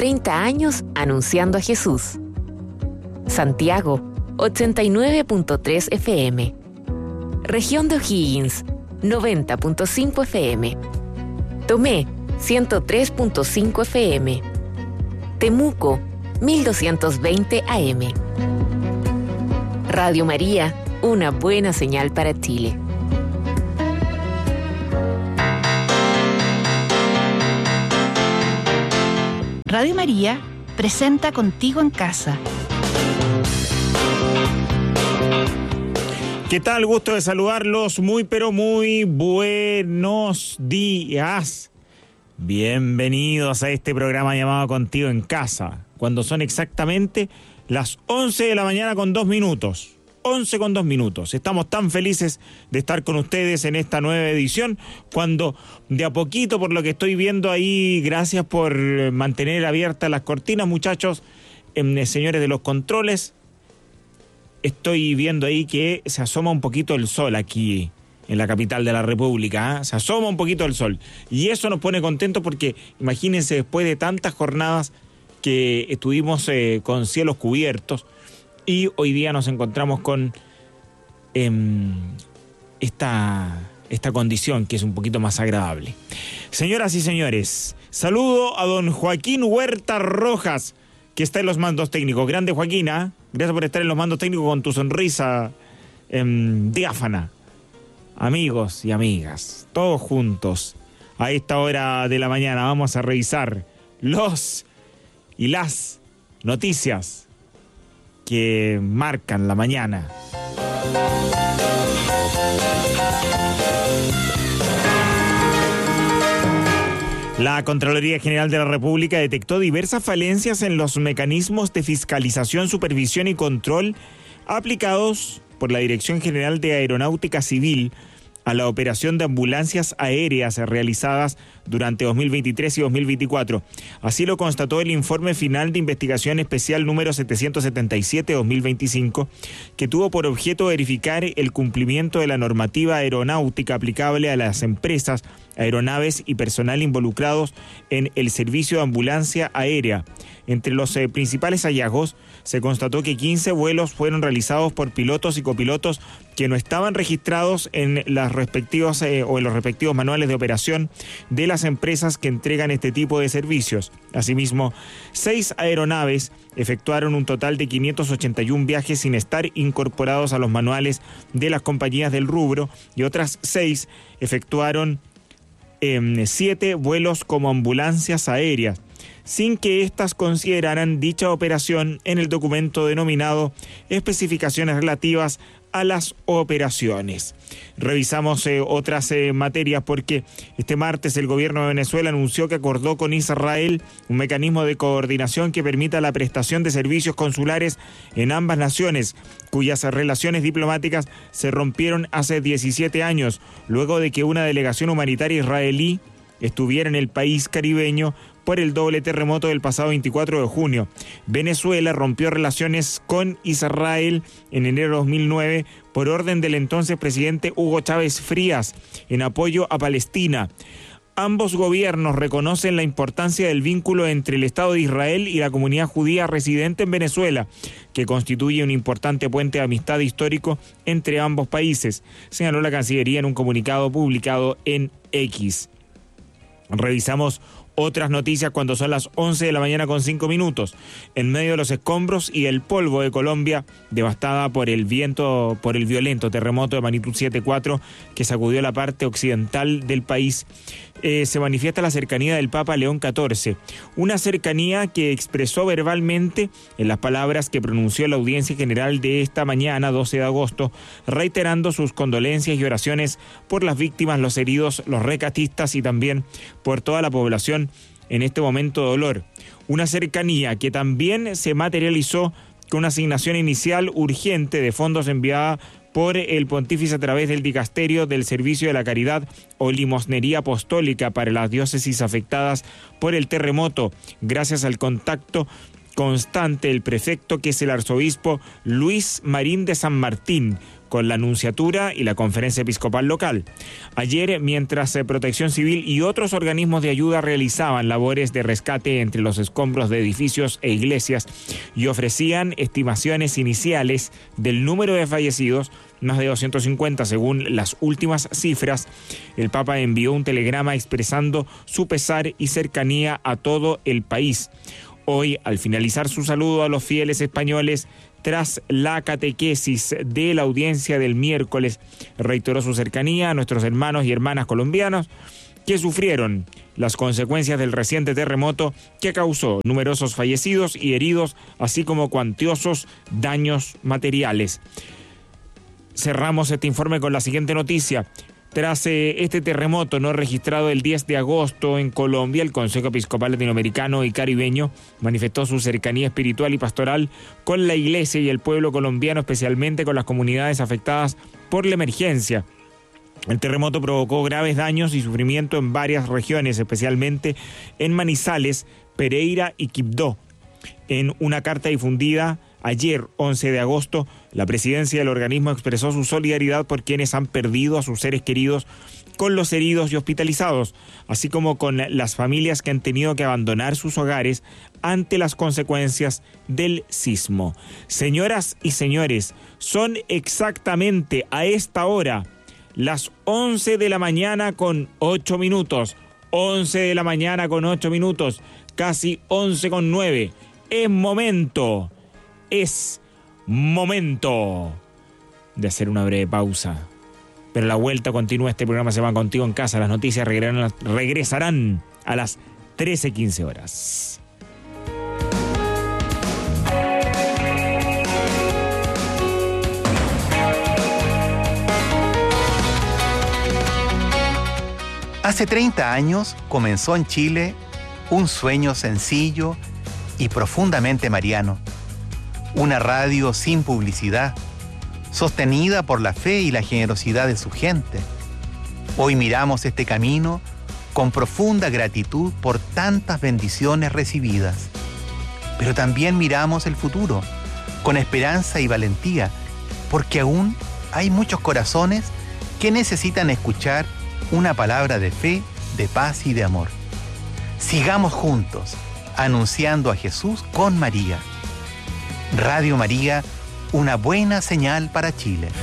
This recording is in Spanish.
30 años anunciando a Jesús. Santiago, 89.3 FM. Región de O'Higgins, 90.5 FM. Tomé, 103.5 FM. Temuco, 1220 AM. Radio María, una buena señal para Chile. Radio María presenta Contigo en Casa. ¿Qué tal? Gusto de saludarlos. Muy buenos días. Bienvenidos a este programa llamado Contigo en Casa, cuando son exactamente las 11 de la mañana con 2 minutos. 11 con 2 minutos. Estamos tan felices de estar con ustedes en esta nueva edición, cuando de a poquito, por lo que estoy viendo ahí, gracias por mantener abiertas las cortinas, muchachos, señores de los controles, estoy viendo ahí que se asoma un poquito el sol aquí en la capital de la República, ¿eh? Se asoma un poquito el sol. Y eso nos pone contentos porque, imagínense, después de tantas jornadas que estuvimos con cielos cubiertos, y hoy día nos encontramos con esta condición que es un poquito más agradable. Señoras y señores, saludo a don Joaquín Huerta Rojas, que está en los mandos técnicos. Grande, Joaquín, ¿eh? Gracias por estar en los mandos técnicos con tu sonrisa diáfana. Amigos y amigas, todos juntos, a esta hora de la mañana vamos a revisar los y las noticias que marcan la mañana. La Contraloría General de la República detectó diversas falencias en los mecanismos de fiscalización, supervisión y control aplicados por la Dirección General de Aeronáutica Civil a la operación de ambulancias aéreas realizadas durante 2023 y 2024. Así lo constató el informe final de investigación especial número 777-2025, que tuvo por objeto verificar el cumplimiento de la normativa aeronáutica aplicable a las empresas, aeronaves y personal involucrados en el servicio de ambulancia aérea. Entre los principales hallazgos, se constató que 15 vuelos fueron realizados por pilotos y copilotos que no estaban registrados en las respectivas o en los respectivos manuales de operación de las empresas que entregan este tipo de servicios. Asimismo, 6 aeronaves efectuaron un total de 581 viajes sin estar incorporados a los manuales de las compañías del rubro, y otras 6 efectuaron 7 vuelos como ambulancias aéreas, sin que éstas consideraran dicha operación en el documento denominado Especificaciones relativas a las operaciones. Revisamos otras materias porque este martes el gobierno de Venezuela anunció que acordó con Israel un mecanismo de coordinación que permita la prestación de servicios consulares en ambas naciones, cuyas relaciones diplomáticas se rompieron hace 17 años, luego de que una delegación humanitaria israelí estuviera en el país caribeño por el doble terremoto del pasado 24 de junio. Venezuela rompió relaciones con Israel en enero de 2009 por orden del entonces presidente Hugo Chávez Frías en apoyo a Palestina. Ambos gobiernos reconocen la importancia del vínculo entre el Estado de Israel y la comunidad judía residente en Venezuela, que constituye un importante puente de amistad histórico entre ambos países, señaló la Cancillería en un comunicado publicado en X. Revisamos otras noticias cuando son las 11 de la mañana con 5 minutos. En medio de los escombros y el polvo de Colombia, devastada por el violento terremoto de magnitud 7.4 que sacudió la parte occidental del país, se manifiesta la cercanía del Papa León XIV. Una cercanía que expresó verbalmente en las palabras que pronunció la audiencia general de esta mañana, 12 de agosto, reiterando sus condolencias y oraciones por las víctimas, los heridos, los rescatistas y también por toda la población en este momento de dolor. Una cercanía que también se materializó con una asignación inicial urgente de fondos enviada por el pontífice a través del dicasterio del Servicio de la Caridad o Limosnería Apostólica para las diócesis afectadas por el terremoto, gracias al contacto constante del prefecto, que es el arzobispo Luis Marín de San Martín, con la Nunciatura y la Conferencia Episcopal local. Ayer, mientras Protección Civil y otros organismos de ayuda realizaban labores de rescate entre los escombros de edificios e iglesias y ofrecían estimaciones iniciales del número de fallecidos, más de 250 según las últimas cifras, el Papa envió un telegrama expresando su pesar y cercanía a todo el país. Hoy, al finalizar su saludo a los fieles españoles, tras la catequesis de la audiencia del miércoles, reiteró su cercanía a nuestros hermanos y hermanas colombianos que sufrieron las consecuencias del reciente terremoto que causó numerosos fallecidos y heridos, así como cuantiosos daños materiales. Cerramos este informe con la siguiente noticia. Tras este terremoto no registrado el 10 de agosto en Colombia, el Consejo Episcopal Latinoamericano y Caribeño manifestó su cercanía espiritual y pastoral con la Iglesia y el pueblo colombiano, especialmente con las comunidades afectadas por la emergencia. El terremoto provocó graves daños y sufrimiento en varias regiones, especialmente en Manizales, Pereira y Quibdó. En una carta difundida ayer, 11 de agosto, la presidencia del organismo expresó su solidaridad por quienes han perdido a sus seres queridos, con los heridos y hospitalizados, así como con las familias que han tenido que abandonar sus hogares ante las consecuencias del sismo. Señoras y señores, son exactamente a esta hora las 11 de la mañana con 8 minutos. 11 de la mañana con 8 minutos, casi 11 con 9. Es momento de hacer una breve pausa. Pero la vuelta continúa. Este programa se llama Contigo en Casa. Las noticias regresarán a las 13:15 horas. Hace 30 años comenzó en Chile un sueño sencillo y profundamente mariano. Una radio sin publicidad, sostenida por la fe y la generosidad de su gente. Hoy miramos este camino con profunda gratitud por tantas bendiciones recibidas. Pero también miramos el futuro con esperanza y valentía, porque aún hay muchos corazones que necesitan escuchar una palabra de fe, de paz y de amor. Sigamos juntos, anunciando a Jesús con María. Radio María, una buena señal para Chile.